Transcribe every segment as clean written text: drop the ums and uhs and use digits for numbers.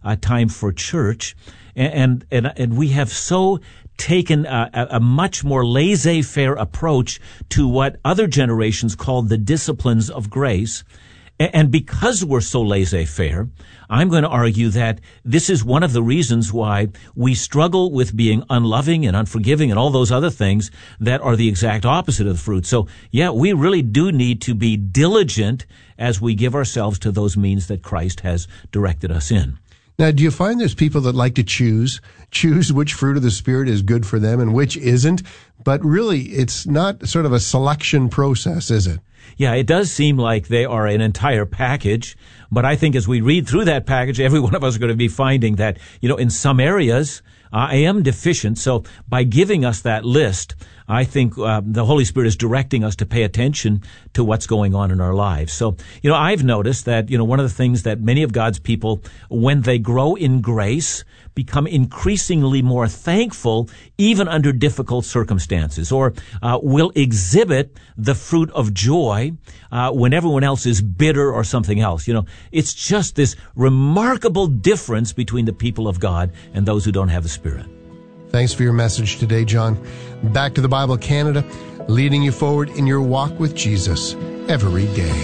time for church, and we have so taken a much more laissez-faire approach to what other generations called the disciplines of grace. And because we're so laissez-faire, I'm going to argue that this is one of the reasons why we struggle with being unloving and unforgiving and all those other things that are the exact opposite of the fruit. So, yeah, we really do need to be diligent as we give ourselves to those means that Christ has directed us in. Now, do you find there's people that like to choose which fruit of the Spirit is good for them and which isn't? But really, it's not sort of a selection process, is it? Yeah, it does seem like they are an entire package, but I think as we read through that package, every one of us is going to be finding that, in some areas, I am deficient. So by giving us that list, I think the Holy Spirit is directing us to pay attention to what's going on in our lives. So, I've noticed that, one of the things that many of God's people, when they grow in grace, become increasingly more thankful even under difficult circumstances, or will exhibit the fruit of joy when everyone else is bitter or something else. It's just this remarkable difference between the people of God and those who don't have the Spirit. Thanks for your message today, John. Back to the Bible Canada, leading you forward in your walk with Jesus every day.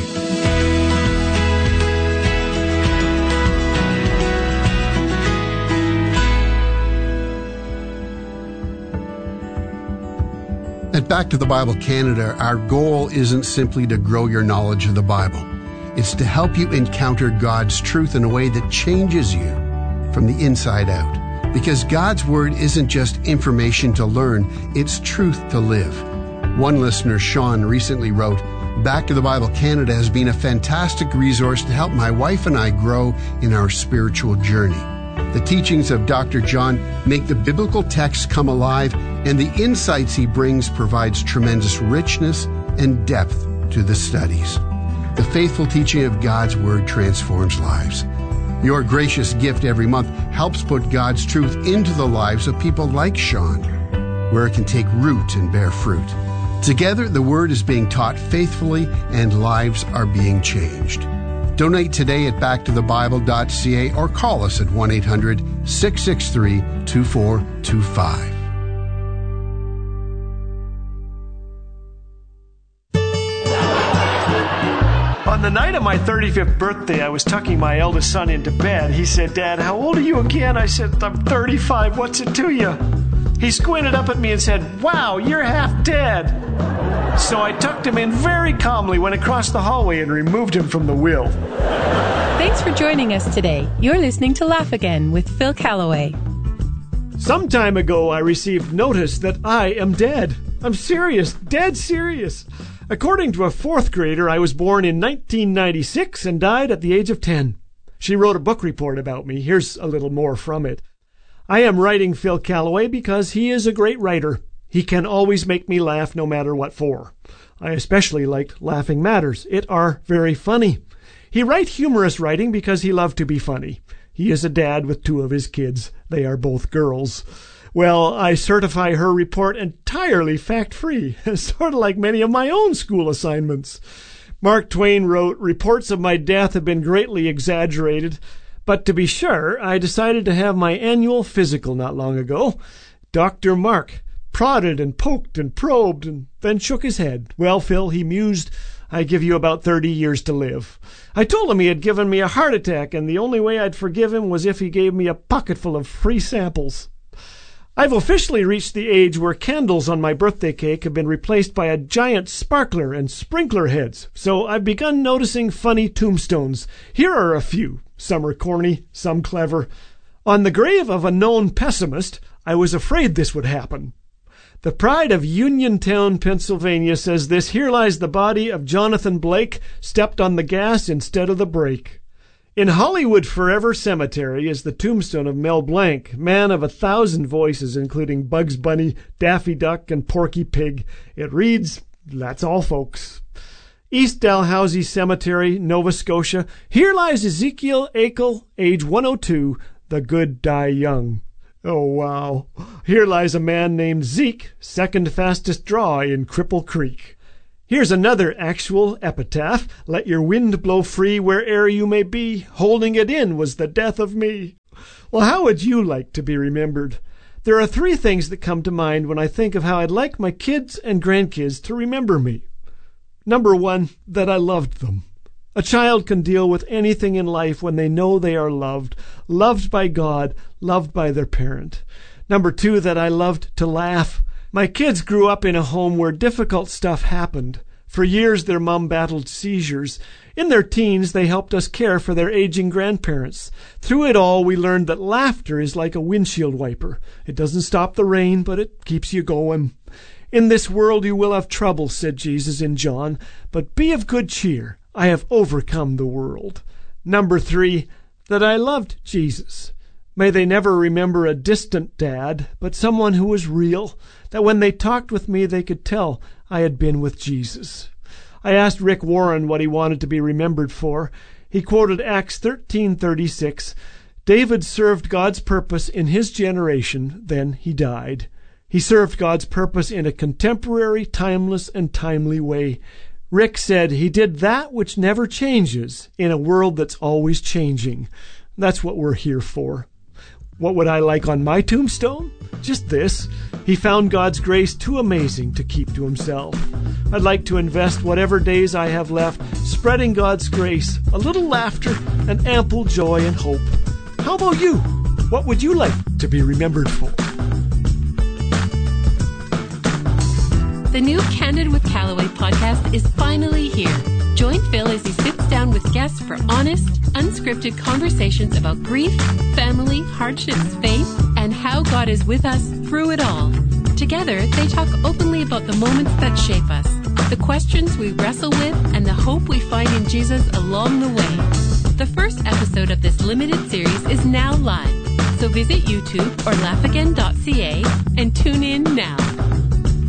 At Back to the Bible Canada, our goal isn't simply to grow your knowledge of the Bible. It's to help you encounter God's truth in a way that changes you from the inside out. Because God's Word isn't just information to learn, it's truth to live. One listener, Sean, recently wrote, Back to the Bible Canada has been a fantastic resource to help my wife and I grow in our spiritual journey. The teachings of Dr. John make the biblical text come alive, and the insights he brings provides tremendous richness and depth to the studies. The faithful teaching of God's Word transforms lives. Your gracious gift every month helps put God's truth into the lives of people like Sean, where it can take root and bear fruit. Together, the Word is being taught faithfully and lives are being changed. Donate today at backtothebible.ca or call us at 1-800-663-2425. On the night of my 35th birthday, I was tucking my eldest son into bed. He said, Dad, how old are you again? I said, I'm 35. What's it to you? He squinted up at me and said, wow, you're half dead. So I tucked him in very calmly, went across the hallway, and removed him from the will. Thanks for joining us today. You're listening to Laugh Again with Phil Callaway. Some time ago, I received notice that I am dead. I'm serious, dead serious. According to a fourth grader, I was born in 1996 and died at the age of 10. She wrote a book report about me. Here's a little more from it. I am writing Phil Callaway because he is a great writer. He can always make me laugh no matter what for. I especially liked Laughing Matters. It are very funny. He write humorous writing because he loved to be funny. He is a dad with 2 of his kids. They are both girls. Well, I certify her report entirely fact-free, sort of like many of my own school assignments. Mark Twain wrote, reports of my death have been greatly exaggerated, but to be sure, I decided to have my annual physical not long ago. Dr. Mark prodded and poked and probed and then shook his head. Well, Phil, he mused, I give you about 30 years to live. I told him he had given me a heart attack, and the only way I'd forgive him was if he gave me a pocketful of free samples. I've officially reached the age where candles on my birthday cake have been replaced by a giant sparkler and sprinkler heads, so I've begun noticing funny tombstones. Here are a few. Some are corny, some clever. On the grave of a known pessimist, I was afraid this would happen. The Pride of Uniontown, Pennsylvania says this, here lies the body of Jonathan Blake, stepped on the gas instead of the brake. In Hollywood Forever Cemetery is the tombstone of Mel Blanc, man of 1,000 voices, including Bugs Bunny, Daffy Duck, and Porky Pig. It reads, that's all, folks. East Dalhousie Cemetery, Nova Scotia. Here lies Ezekiel Akel, age 102. The good die young. Oh, wow. Here lies a man named Zeke, second fastest draw in Cripple Creek. Here's another actual epitaph. Let your wind blow free where'er you may be. Holding it in was the death of me. Well, how would you like to be remembered? There are 3 things that come to mind when I think of how I'd like my kids and grandkids to remember me. Number 1, that I loved them. A child can deal with anything in life when they know they are loved, loved by God, loved by their parent. Number 2, that I loved to laugh. My kids grew up in a home where difficult stuff happened. For years, their mom battled seizures. In their teens, they helped us care for their aging grandparents. Through it all, we learned that laughter is like a windshield wiper. It doesn't stop the rain, but it keeps you going. In this world you will have trouble, said Jesus in John, but be of good cheer. I have overcome the world. Number 3, that I loved Jesus. May they never remember a distant dad, but someone who was real, that when they talked with me they could tell I had been with Jesus. I asked Rick Warren what he wanted to be remembered for. He quoted Acts 13:36. David served God's purpose in his generation, then he died. He served God's purpose in a contemporary, timeless, and timely way. Rick said he did that which never changes in a world that's always changing. That's what we're here for. What would I like on my tombstone? Just this. He found God's grace too amazing to keep to himself. I'd like to invest whatever days I have left spreading God's grace, a little laughter, and ample joy and hope. How about you? What would you like to be remembered for? The new Candid with Callaway podcast is finally here. Join Phil as he sits down with guests for honest, unscripted conversations about grief, family, hardships, faith, and how God is with us through it all. Together, they talk openly about the moments that shape us, the questions we wrestle with, and the hope we find in Jesus along the way. The first episode of this limited series is now live, so visit YouTube or laughagain.ca and tune in now.